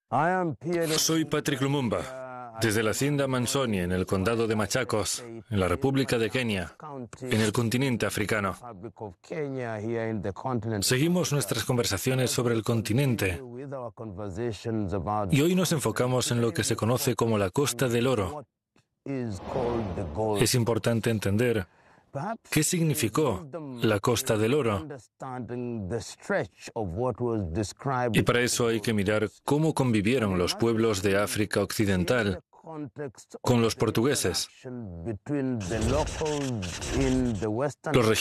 Soy Patrick Lumumba, desde la hacienda Mansoni, en el condado de Machacos, en la República de Kenia, en el continente africano. Seguimos nuestras conversaciones sobre el continente y hoy nos enfocamos en lo que se conoce como la Costa del Oro. Es importante entender qué significó la Costa del Oro. Y para eso hay que mirar cómo convivieron los pueblos de África Occidental con los portugueses. Los